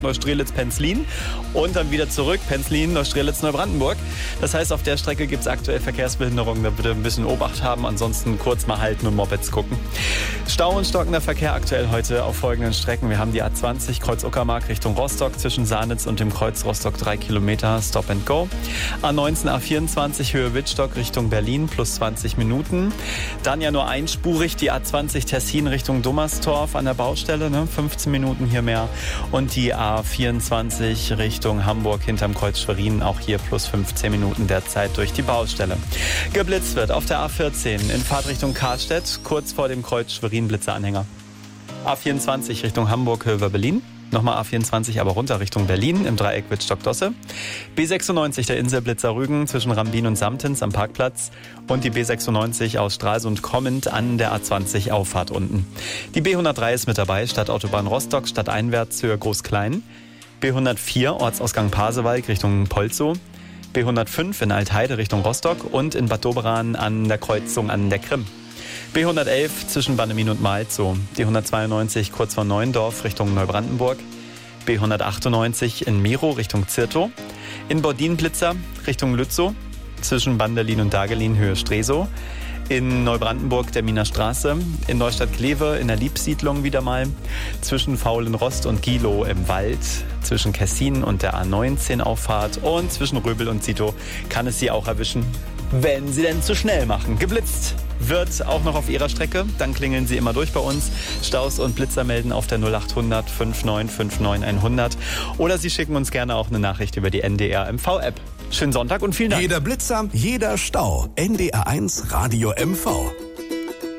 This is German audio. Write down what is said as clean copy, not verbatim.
Neustrelitz-Penzlin und dann wieder zurück, Penzlin, Neustrelitz, Neubrandenburg. Das heißt, auf der Strecke gibt es aktuell Verkehrsbehinderungen, da bitte ein bisschen Obacht haben, ansonsten kurz mal halten und Mopeds gucken. Stau und stockender Verkehr aktuell heute auf folgenden Strecken. Wir haben die A20 Kreuz Uckermark Richtung Rostock, zwischen Sahnitz und dem Kreuz Rostock 3 Kilometer, Stop and Go. A19, A24 Höhe Wittstock Richtung Berlin, plus 20 Minuten. Dann ja nur einspurig die A20 Tessin Richtung Dummerstorf an der Baustelle, 15 Minuten hier mehr. Und die A24 Richtung Hamburg hinterm Kreuz Schwerin, auch hier plus 15 Minuten derzeit durch die Baustelle. Geblitzt wird auf der A14 in Fahrtrichtung Karstedt, kurz vor dem Kreuz Schwerin Blitzeranhänger. A24 Richtung Hamburg, Höver Berlin. Nochmal A24, aber runter Richtung Berlin im Dreieck Wittstock-Dosse. B96 der Inselblitzer Rügen zwischen Rambin und Samtens am Parkplatz. Und die B96 aus Stralsund kommend an der A20 Auffahrt unten. Die B103 ist mit dabei, Stadtautobahn Rostock, stadteinwärts Höhe Groß-Klein. B104 Ortsausgang Pasewalk Richtung Polzow. B105 in Altheide Richtung Rostock und in Bad Doberan an der Kreuzung an der Krim. B111 zwischen Bannemin und Malzow, die 192 kurz vor Neuendorf Richtung Neubrandenburg, B198 in Miro Richtung Zirtow, in Bordin-Blitzer Richtung Lützow, zwischen Banderlin und Dagelin Höhe Stresow, in Neubrandenburg der Miner Straße, in Neustadt-Glewe in der Liebsiedlung wieder mal, zwischen Faulenrost und Gilow im Wald, zwischen Kessin und der A19 Auffahrt und zwischen Röbel und Zito kann es Sie auch erwischen, wenn Sie denn zu schnell machen. Geblitzt wird auch noch auf Ihrer Strecke, dann klingeln Sie immer durch bei uns. Staus und Blitzer melden auf der 0800 5959 100 oder Sie schicken uns gerne auch eine Nachricht über die NDR MV-App. Schönen Sonntag und vielen Dank. Jeder Blitzer, jeder Stau. NDR1 Radio MV.